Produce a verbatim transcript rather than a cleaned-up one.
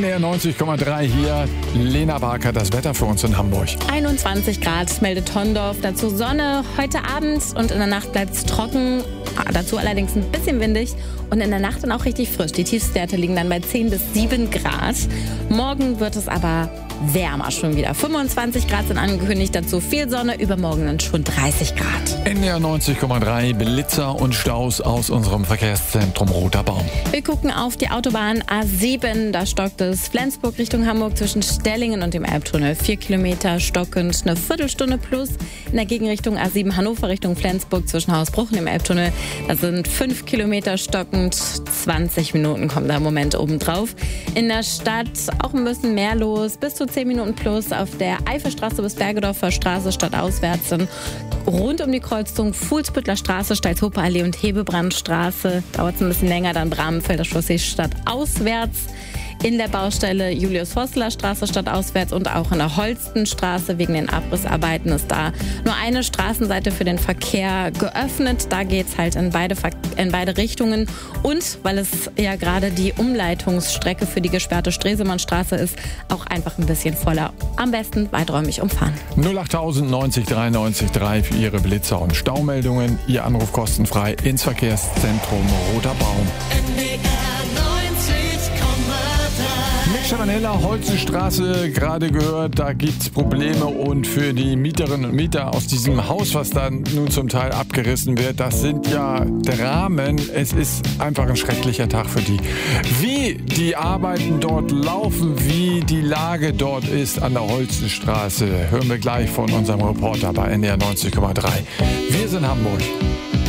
N D R neunzig Komma drei hier. Lena Barker, das Wetter für uns in Hamburg. einundzwanzig Grad meldet Tondorf. Dazu Sonne heute Abend und in der Nacht bleibt es trocken. Dazu allerdings ein bisschen windig und in der Nacht dann auch richtig frisch. Die Tiefstwerte liegen dann bei zehn bis sieben Grad. Morgen wird es aber wärmer schon wieder. fünfundzwanzig Grad sind angekündigt, dazu viel Sonne, übermorgen dann schon dreißig Grad. N D R neunzig Komma drei, Blitzer und Staus aus unserem Verkehrszentrum Roter Baum. Wir gucken auf die Autobahn A sieben, da stockt es Flensburg Richtung Hamburg zwischen Stellingen und dem Elbtunnel. Vier Kilometer stockend, eine Viertelstunde plus. In der Gegenrichtung A sieben Hannover Richtung Flensburg zwischen Hausbruch und dem Elbtunnel, da sind fünf Kilometer stockend, zwanzig Minuten kommen da im Moment oben drauf. In der Stadt auch ein bisschen mehr los, bis zu zehn Minuten plus auf der Eifelstraße bis Bergedorfer Straße stadtauswärts. Dann rund um die Kreuzung Fuhlsbüttler Straße, Steilshofer-Allee und Hebebrandstraße. Dauert es ein bisschen länger, dann Bramfelder Chaussee stadtauswärts. In der Baustelle Julius-Forstler-Straße stadtauswärts und auch in der Holstenstraße wegen den Abrissarbeiten ist da nur eine Straßenseite für den Verkehr geöffnet. Da geht's halt in beide, in beide Richtungen. Und weil es ja gerade die Umleitungsstrecke für die gesperrte Stresemannstraße ist, auch einfach ein bisschen voller. Am besten weiträumig umfahren. null acht neunzig dreiundneunzig drei für Ihre Blitzer und Staumeldungen. Ihr Anruf kostenfrei ins Verkehrszentrum Roter Baum. Chavanella, Holzenstraße, gerade gehört, da gibt's Probleme und für die Mieterinnen und Mieter aus diesem Haus, was dann nun zum Teil abgerissen wird, das sind ja Dramen. Es ist einfach ein schrecklicher Tag für die. Wie die Arbeiten dort laufen, wie die Lage dort ist an der Holzenstraße, hören wir gleich von unserem Reporter bei N D R neunzig Komma drei. Wir sind Hamburg.